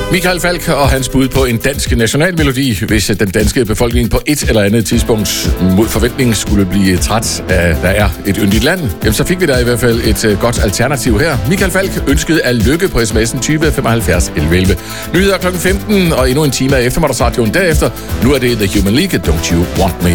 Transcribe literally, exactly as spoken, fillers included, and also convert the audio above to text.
Michael Falch og hans bud på en dansk nationalmelodi, hvis den danske befolkning på et eller andet tidspunkt mod forventning skulle blive træt af, der er et yndigt land, jamen så fik vi der i hvert fald et godt alternativ her. Michael Falch ønskede af lykke på sms'en tyve femoghalvfjerds elleve elleve. Nyheder klokken femten og endnu en time af eftermiddagsradioen derefter. Nu er det The Human League, Don't You Want Me.